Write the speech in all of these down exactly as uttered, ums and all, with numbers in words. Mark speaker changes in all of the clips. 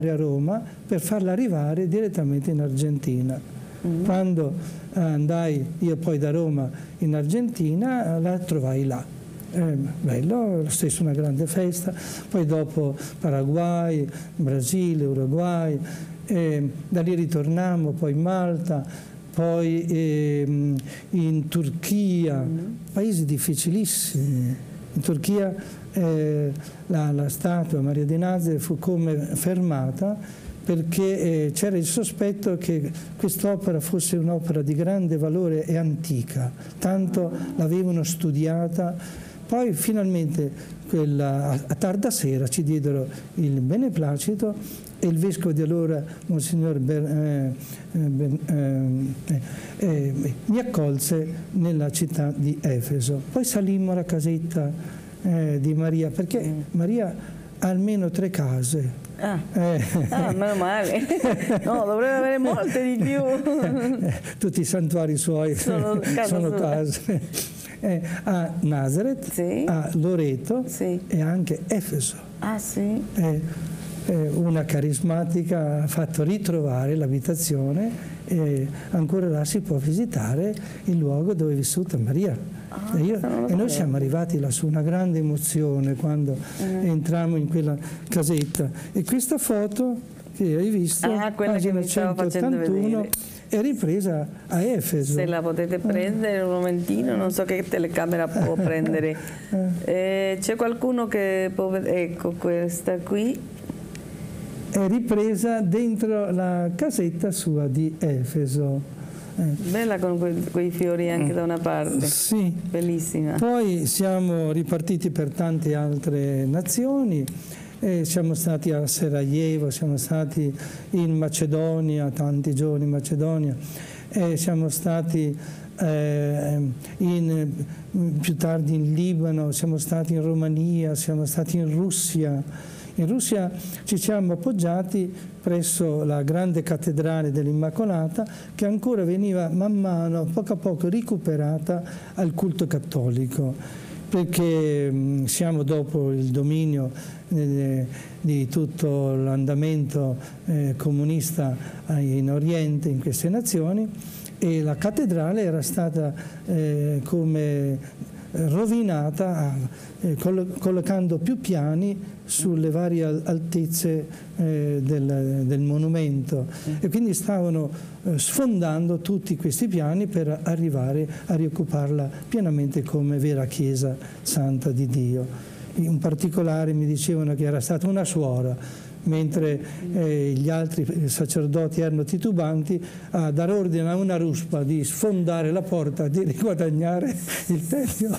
Speaker 1: a Roma per farla arrivare direttamente in Argentina. Mm. Quando andai io poi da Roma in Argentina, la trovai là. Eh, bello, lo stesso una grande festa, poi dopo Paraguay, Brasile, Uruguay, eh, da lì ritornammo, poi Malta, poi eh, in Turchia, mm. paesi difficilissimi. In Turchia eh, la, la statua Maria di Nazareth fu come fermata perché eh, c'era il sospetto che quest'opera fosse un'opera di grande valore e antica, tanto l'avevano studiata. Poi finalmente quella, a, a tarda sera ci diedero il beneplacito e il vescovo di allora, Monsignor Ber, eh, ben, eh, eh, mi accolse nella città di Efeso. Poi salimmo alla casetta eh, di Maria, perché Maria ha almeno tre case.
Speaker 2: Ah, eh. ah meno male. No, dovrebbe avere molte di più.
Speaker 1: Tutti i santuari suoi sono, sono case. Eh, a Nazareth, sì. a Loreto, sì. e anche Efeso.
Speaker 2: Ah, sì?
Speaker 1: Eh, eh, una carismatica ha fatto ritrovare l'abitazione e ancora là si può visitare il luogo dove è vissuta Maria. Ah, e, io, e noi siamo arrivati lassù, una grande emozione quando mm. entrammo in quella casetta. E questa foto che hai visto,
Speaker 2: ah, pagina centottantuno,
Speaker 1: è ripresa a Efeso.
Speaker 2: Se la potete prendere un momentino, non so che telecamera può prendere. Eh, C'è qualcuno che può vedere, ecco questa qui.
Speaker 1: È ripresa dentro la casetta sua di Efeso.
Speaker 2: Eh. Bella con que quei fiori anche da una parte.
Speaker 1: Sì.
Speaker 2: Bellissima.
Speaker 1: Poi siamo ripartiti per tante altre nazioni. E siamo stati a Sarajevo, siamo stati in Macedonia, tanti giorni in Macedonia, e siamo stati eh, in, più tardi in Libano, siamo stati in Romania, siamo stati in Russia. In Russia ci siamo appoggiati presso la grande cattedrale dell'Immacolata, che ancora veniva man mano, poco a poco, recuperata al culto cattolico, perché mh, siamo dopo il dominio eh, di tutto l'andamento eh, comunista in Oriente, in queste nazioni, e la cattedrale era stata eh, come rovinata eh, collocando più piani sulle varie altezze eh, del, del monumento, e quindi stavano eh, sfondando tutti questi piani per arrivare a rioccuparla pienamente come vera chiesa santa di Dio. In particolare mi dicevano che era stata una suora, mentre eh, gli altri sacerdoti erano titubanti a dar ordine a una ruspa di sfondare la porta, di riguadagnare il tempio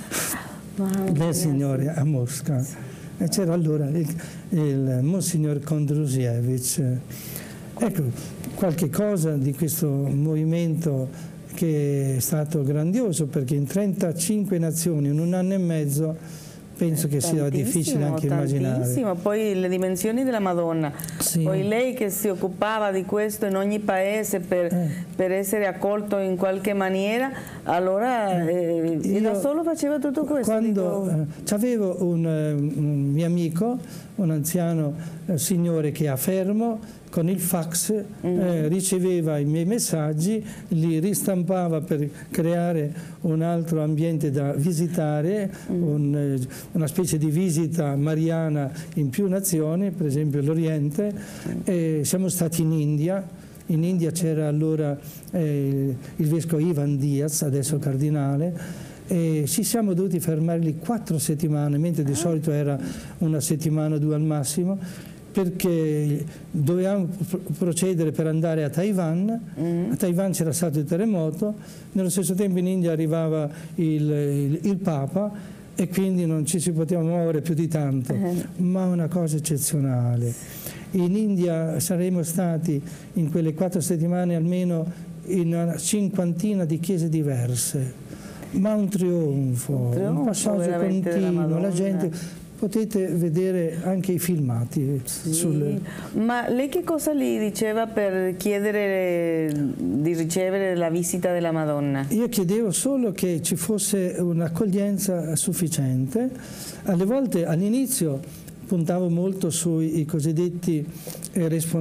Speaker 1: del Signore a Mosca. E c'era allora il, il Monsignor Kondrusiewicz. Ecco, qualche cosa di questo movimento che è stato grandioso, perché in trentacinque nazioni in un anno e mezzo penso che sia difficile anche immaginare.
Speaker 2: Poi le dimensioni della Madonna, sì. Poi lei che si occupava di questo in ogni paese per, eh. per essere accolto in qualche maniera, allora eh, Io, da solo faceva tutto questo?
Speaker 1: Quando eh, avevo un, un mio amico, un anziano eh, signore che a Fermo, con il fax mm. eh, riceveva i miei messaggi, li ristampava per creare un altro ambiente da visitare, mm. un, eh, una specie di visita mariana in più nazioni, per esempio l'Oriente. Mm. E siamo stati in India. In India c'era allora eh, il vescovo Ivan Diaz, adesso cardinale, e ci siamo dovuti fermare lì quattro settimane, mentre di solito era una settimana o due al massimo, perché dovevamo procedere per andare a Taiwan. Mm. A Taiwan c'era stato il terremoto, nello stesso tempo in India arrivava il, il, il Papa, e quindi non ci si poteva muovere più di tanto, mm. ma una cosa eccezionale. In India saremmo stati in quelle quattro settimane almeno in una cinquantina di chiese diverse, ma un trionfo, un, trionfo, un passaggio continuo, la gente... Potete vedere anche i filmati.
Speaker 2: Sì.
Speaker 1: Sul...
Speaker 2: Ma lei che cosa gli diceva per chiedere di ricevere la visita della Madonna?
Speaker 1: Io chiedevo solo che ci fosse un'accoglienza sufficiente. Alle volte all'inizio puntavo molto sui cosiddetti eh, responsabili